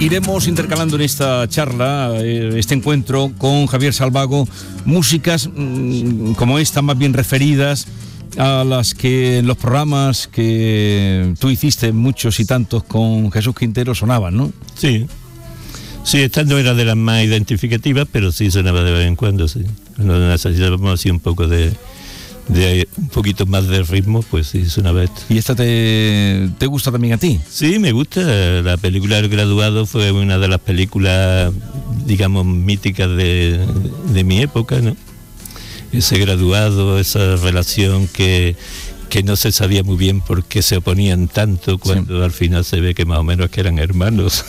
Iremos intercalando en esta charla, este encuentro con Javier Salvago, músicas como esta, más bien referidas a las que en los programas que tú hiciste, muchos y tantos con Jesús Quintero, sonaban, ¿no? Sí. Sí, esta no era de las más identificativas, pero sí sonaba de vez en cuando, sí. Cuando necesitábamos así un poco de un poquito más de ritmo, pues sí, sonaba esto. ¿Y esta te gusta también a ti? Sí, me gusta. La película El Graduado fue una de las películas, digamos, míticas de mi época, ¿no? Ese graduado, esa relación que no se sabía muy bien por qué se oponían tanto, cuando sí, al final se ve que más o menos que eran hermanos.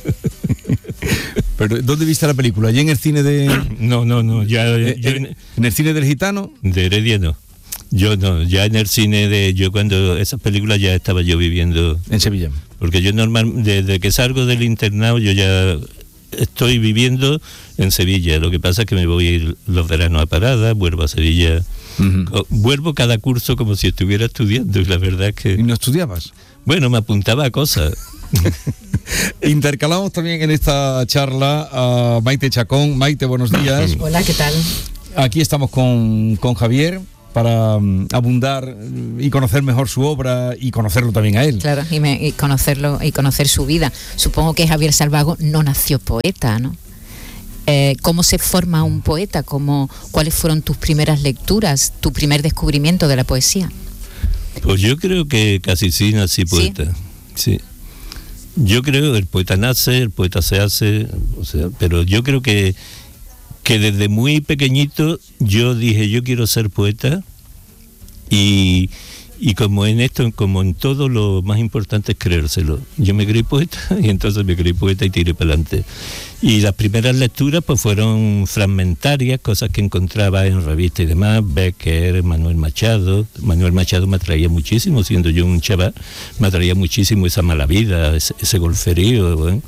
¿Pero dónde viste la película? ¿Allí en el cine de...? No, ya... ¿En el cine del Gitano? De Heredia no. Yo no, ya en el cine yo cuando esas películas ya estaba yo viviendo... En Sevilla. Porque yo desde que salgo del internado yo ya estoy viviendo en Sevilla. Lo que pasa es que me voy los veranos a Parada, vuelvo a Sevilla... Uh-huh. Vuelvo cada curso como si estuviera estudiando, y la verdad es que... ¿Y no estudiabas? Bueno, me apuntaba a cosas. Intercalamos también en esta charla a Maite Chacón. Maite, buenos días. Hola, ¿qué tal? Aquí estamos con Javier para abundar y conocer mejor su obra y conocerlo también a él. Claro, y conocerlo y conocer su vida. Supongo que Javier Salvago no nació poeta, ¿no? ¿Cómo se forma un poeta? ¿Cuáles fueron tus primeras lecturas, tu primer descubrimiento de la poesía? Pues yo creo que casi sí nací poeta. Sí. Yo creo que el poeta nace, el poeta se hace, o sea, pero yo creo que desde muy pequeñito yo dije, yo quiero ser poeta, y como en esto, como en todo, lo más importante es creérselo. Yo me creí poeta y entonces me creí poeta y tiré para adelante. Y las primeras lecturas pues fueron fragmentarias, cosas que encontraba en revistas y demás, Becker, Manuel Machado. Manuel Machado me atraía muchísimo, siendo yo un chaval, me atraía muchísimo esa mala vida, ese golferío, ¿eh?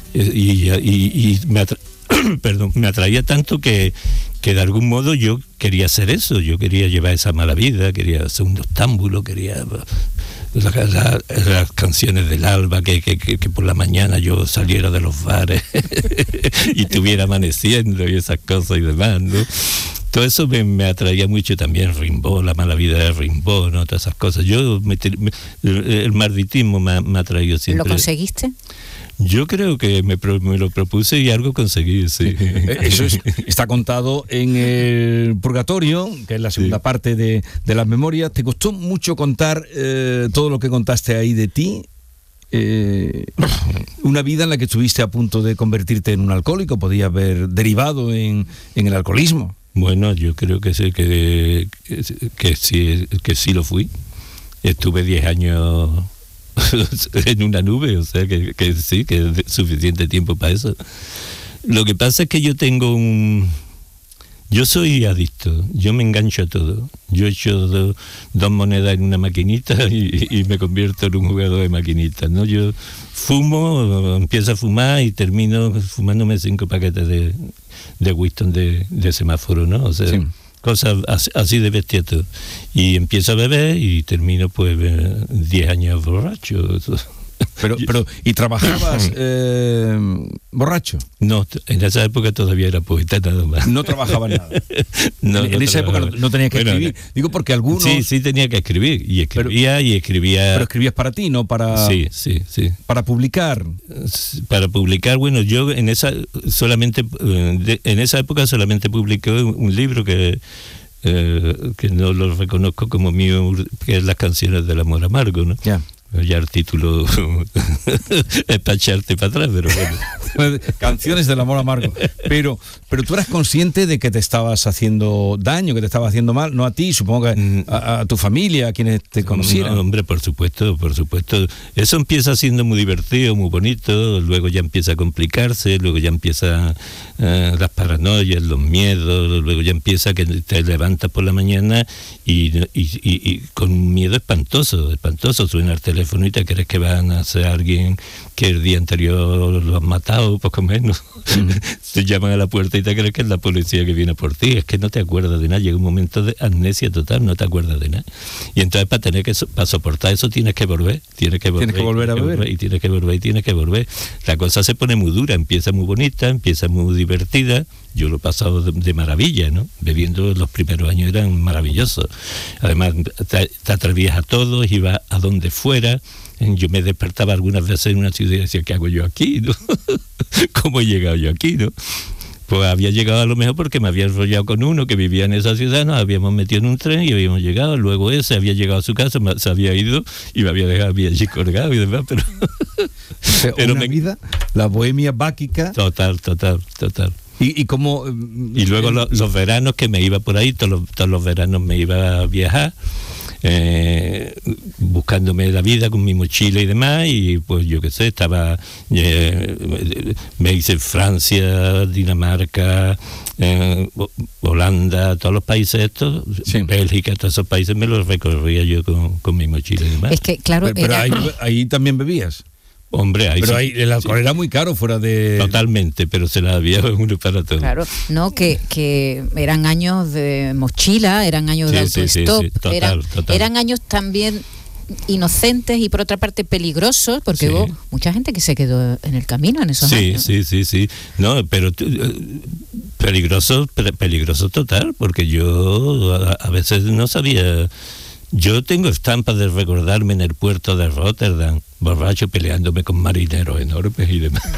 Y me atraía tanto que de algún modo yo quería hacer eso, yo quería llevar esa mala vida, quería ser un octámbulo, quería las canciones del alba, que por la mañana yo saliera de los bares y estuviera amaneciendo y esas cosas y demás, ¿no? Todo eso me atraía mucho, también Rimbaud, la mala vida de Rimbaud, ¿no? Todas esas cosas. El marditismo me ha atraído siempre. ¿Lo conseguiste? Yo creo que me lo propuse y algo conseguí, sí. Eso está contado en el Purgatorio, que es la segunda parte de las memorias. ¿Te costó mucho contar todo lo que contaste ahí de ti? Una vida en la que estuviste a punto de convertirte en un alcohólico, podía haber derivado en el alcoholismo. Bueno, yo creo que sí, que sí lo fui. Estuve 10 años... en una nube, o sea que sí, que es suficiente tiempo para eso. Lo que pasa es que yo soy adicto, yo me engancho a todo. Yo echo dos monedas en una maquinita y me convierto en un jugador de maquinitas, ¿no? Yo fumo, empiezo a fumar y termino fumándome 5 paquetes de Winston de semáforo, ¿no? O sea, sí, cosas así de bestiato. Y empiezo a beber y termino pues 10 años borracho. Pero ¿y trabajabas borracho? No, en esa época todavía era poeta nada más. No trabajaba nada. En esa época no tenías que escribir. Digo porque algunos... Sí tenía que escribir. Y escribía. Pero escribías para ti, no para... Sí. Para publicar. Para publicar, bueno, yo en esa época solamente publiqué un libro que no lo reconozco como mío, que es Las canciones del amor amargo, ¿no? Ya. Ya el título es para echarte para atrás, pero bueno. Canciones del amor amargo. Pero tú eras consciente de que te estabas haciendo daño, que te estabas haciendo mal, no a ti, supongo que a tu familia, a quienes te conocieran. No, hombre, por supuesto. Eso empieza siendo muy divertido, muy bonito, luego ya empieza a complicarse, luego ya empieza las paranoias, los miedos, luego ya empieza que te levantas por la mañana y con un miedo espantoso, suena el teléfono teléfono y te crees que van a ser alguien que el día anterior lo han matado, poco menos. Te llaman a la puerta y te crees que es la policía que viene por ti. Es que no te acuerdas de nada. Llega un momento de amnesia total, no te acuerdas de nada. Y entonces para soportar eso tienes que volver. Tienes que volver a beber. Y tienes que volver. La cosa se pone muy dura, empieza muy bonita, empieza muy divertida. Yo lo he pasado de maravilla, ¿no? Bebiendo los primeros años eran maravillosos. Además, te atrevías a todo, ibas a donde fuera. Yo me despertaba algunas veces en una ciudad y decía, ¿qué hago yo aquí? ¿No? ¿Cómo he llegado yo aquí? ¿No? Pues había llegado a lo mejor porque me había enrollado con uno que vivía en esa ciudad, nos habíamos metido en un tren y habíamos llegado, luego ese había llegado a su casa, se había ido y me había dejado allí colgado y demás, pero... pero una vida, la bohemia báquica... Total. Y como... Y luego los veranos que me iba por ahí, todos los veranos me iba a viajar, buscándome la vida con mi mochila y demás, y pues yo qué sé, estaba me hice Francia, Dinamarca, Holanda, todos los países estos, sí. Bélgica, todos esos países me los recorría yo con mi mochila y demás. Es que claro, pero ahí también bebías. Hombre, ahí pero sí, ahí el alcohol era muy caro fuera de... Totalmente, pero se la había uno para todo. Claro, no, que eran años de mochila, eran años de autostop, total. Eran años también inocentes y por otra parte peligrosos, porque hubo mucha gente que se quedó en el camino en esos años. Sí. No, pero peligroso total, porque yo a veces no sabía... Yo tengo estampas de recordarme en el puerto de Rotterdam, borracho peleándome con marineros enormes y demás.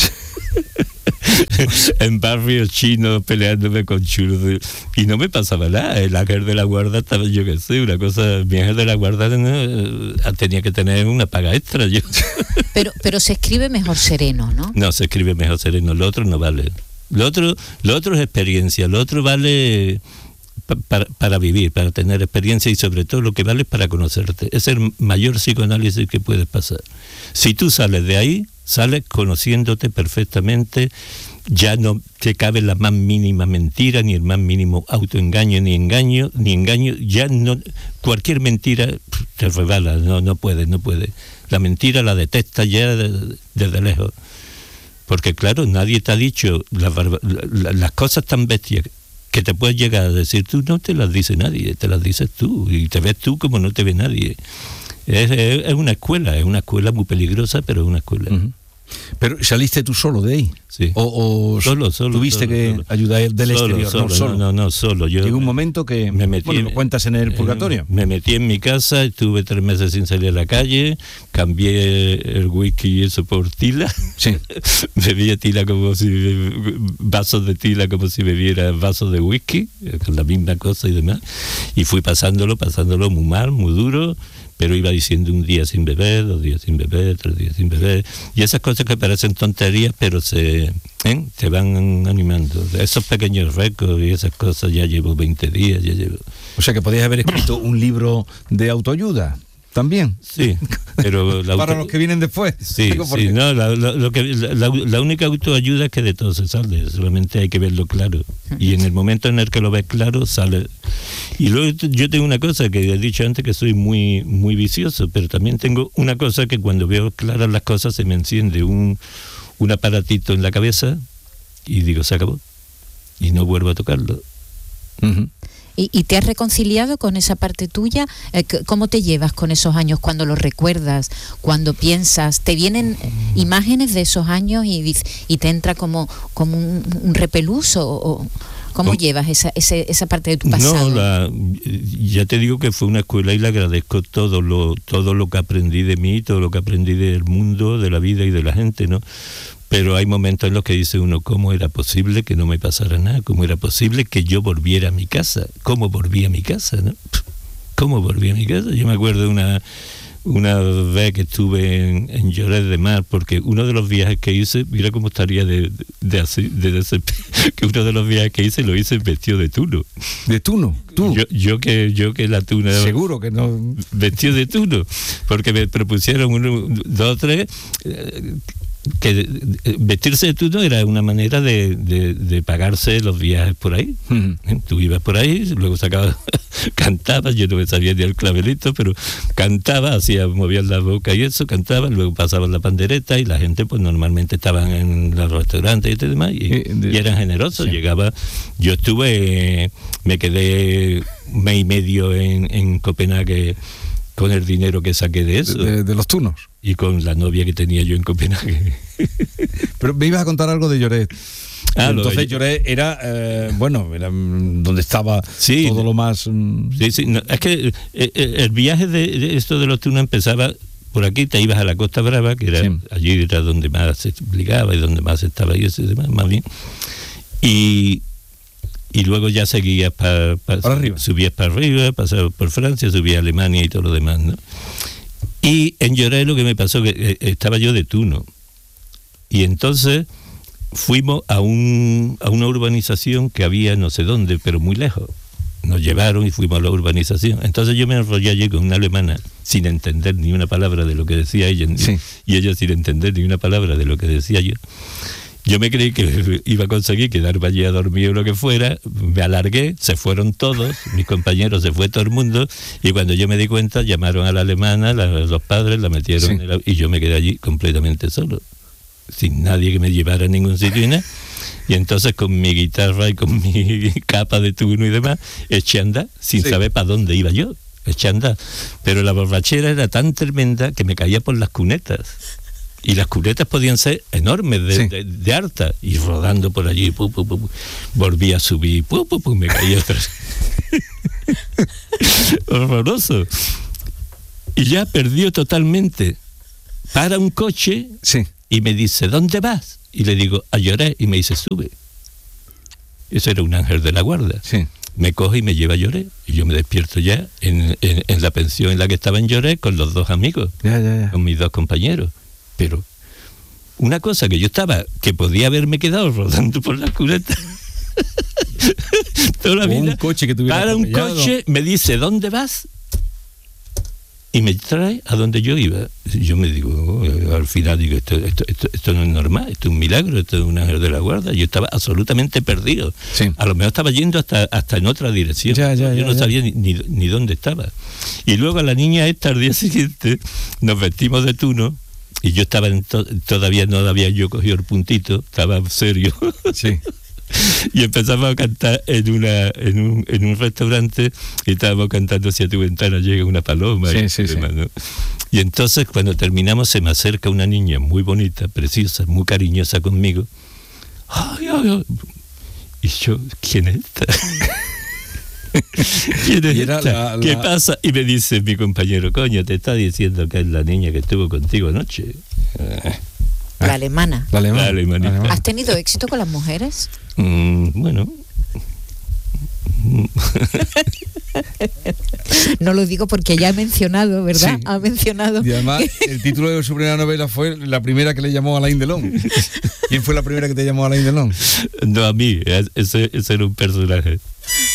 En barrios chinos peleándome con chulos y no me pasaba nada. El ángel de la guarda estaba, yo qué sé, una cosa, mi ángel de la guarda tenía que tener una paga extra yo. Pero se escribe mejor sereno, ¿no? No, se escribe mejor sereno, lo otro no vale. Lo otro es experiencia, lo otro vale... Para vivir, para tener experiencia y sobre todo lo que vale es para conocerte. Es el mayor psicoanálisis que puedes pasar. Si tú sales de ahí, sales conociéndote perfectamente, ya no te cabe la más mínima mentira, ni el más mínimo autoengaño, ni engaño, ya no, cualquier mentira te rebala, no puede. La mentira la detestas ya desde lejos. Porque claro, nadie te ha dicho las cosas tan bestias que te puedes llegar a decir tú, no te las dice nadie, te las dices tú y te ves tú como no te ve nadie. Es una escuela muy peligrosa, pero es una escuela. Uh-huh. Pero saliste tú solo de ahí. Sí. O solo, tuviste que ayudar del exterior. Solo. Yo llegó un momento que me metí, lo cuentas en el purgatorio. Me metí en mi casa, estuve 3 meses sin salir a la calle, cambié el whisky y eso por tila. Sí. Bebía tila vasos de tila como si bebiera vasos de whisky, con la misma cosa y demás. Y fui pasándolo muy mal, muy duro. Pero iba diciendo un día sin beber, 2 días sin beber, 3 días sin beber, y esas cosas que parecen tonterías, pero te van animando. Esos pequeños récords y esas cosas, ya llevo 20 días, O sea que podías haber escrito un libro de autoayuda, también. Sí, pero... Para los que vienen después. Sí, no, la única autoayuda es que de todo se sale, solamente hay que verlo claro. Y en el momento en el que lo ves claro, sale... Y luego yo tengo una cosa que he dicho antes, que soy muy, muy vicioso, pero también tengo una cosa que cuando veo claras las cosas se me enciende un aparatito en la cabeza y digo, se acabó. Y no vuelvo a tocarlo. Uh-huh. ¿Y te has reconciliado con esa parte tuya? ¿Cómo te llevas con esos años cuando los recuerdas, cuando piensas? ¿Te vienen imágenes de esos años y te entra como un repelús o cómo llevas esa parte de tu pasado? No, ya te digo que fue una escuela y le agradezco todo lo que aprendí de mí, todo lo que aprendí del mundo, de la vida y de la gente, ¿no? Pero hay momentos en los que dice uno, ¿cómo era posible que no me pasara nada? ¿Cómo era posible que yo volviera a mi casa? ¿Cómo volví a mi casa, no? ¿Cómo volví a mi casa? Yo me acuerdo de una vez que estuve en Lloret de Mar, porque uno de los viajes que hice, mira cómo estaría que uno de los viajes que hice lo hice vestido de tuno. ¿De tuno? ¿Tú? Yo que la tuna... Seguro que no... Vestido de tuno, porque me propusieron 2 o 3... vestirse de tuno era una manera de pagarse los viajes por ahí. Tú ibas por ahí, luego sacabas, cantabas, yo no me sabía ni el clavelito, pero cantaba, movías la boca y eso, cantabas, luego pasabas la pandereta y la gente pues normalmente estaban en los restaurantes y demás, y eran generosos. Sí. Yo me quedé un mes y medio en Copenhague con el dinero que saqué de eso. De los tunos. Y con la novia que tenía yo en Copenhague. Pero me ibas a contar algo de Lloret. Entonces Lloret era, era donde estaba todo lo más... Sí, no, es que el viaje de esto de los tunos empezaba por aquí, te ibas a la Costa Brava, que era allí era donde más se explicaba y donde más estaba y ese demás, más bien. Y luego ya seguías para arriba. Subías para arriba, pasabas por Francia, subías a Alemania y todo lo demás, ¿no? Y en Lloret lo que me pasó que estaba yo de tuno. Y entonces fuimos a una urbanización que había no sé dónde, pero muy lejos. Nos llevaron y fuimos a la urbanización. Entonces yo me enrollé allí con una alemana sin entender ni una palabra de lo que decía ella, y ella sin entender ni una palabra de lo que decía yo. Yo me creí que iba a conseguir quedarme allí a dormir o lo que fuera, me alargué, se fueron todos, mis compañeros, se fue todo el mundo, y cuando yo me di cuenta, llamaron a la alemana, los padres, la metieron y yo me quedé allí completamente solo, sin nadie que me llevara a ningún sitio y nada. Y entonces con mi guitarra y con mi capa de tuno y demás, eché a andar, sin saber para dónde iba yo, eché a andar. Pero la borrachera era tan tremenda que me caía por las cunetas. Y las cunetas podían ser enormes, de harta, y rodando por allí, volví a subir, me caía otra vez. Horroroso. Y ya perdió totalmente. Para un coche y me dice, ¿dónde vas? Y le digo, a Lloret, y me dice, sube. Eso era un ángel de la guarda. Me coge y me lleva a Lloret, y yo me despierto ya en la pensión en la que estaba en Lloret con los dos amigos, con mis dos compañeros. Pero una cosa que podía haberme quedado rodando por las cunetas toda la vida. Para un coche, me dice, ¿dónde vas? Y me trae a donde yo iba. Yo me digo, al final digo, esto no es normal, esto es un milagro, esto es un ángel de la guarda. Yo estaba absolutamente perdido. A lo mejor estaba yendo hasta en otra dirección. Yo no sabía ni dónde estaba. Y luego a la niña esta, al día siguiente, nos vestimos de tuno. Y yo estaba todavía no había yo cogido el puntito, estaba serio. Y empezamos a cantar en un restaurante, y estábamos cantando hacia tu ventana llega una paloma. ¿No? Y entonces cuando terminamos se me acerca una niña muy bonita, preciosa, muy cariñosa conmigo. Ay. Y yo, ¿quién es esta? ¿Quién es esta? ¿Qué pasa? Y me dice mi compañero, coño, te está diciendo que es la niña que estuvo contigo anoche. La alemana. La alemana. ¿Has tenido éxito con las mujeres? Bueno. No lo digo porque ya ha mencionado, ¿verdad? Ha mencionado. Y además, el título de su primera novela fue la primera que le llamó Alain Delon. ¿Quién fue la primera que te llamó Alain Delon? No, a mí. Ese era un personaje.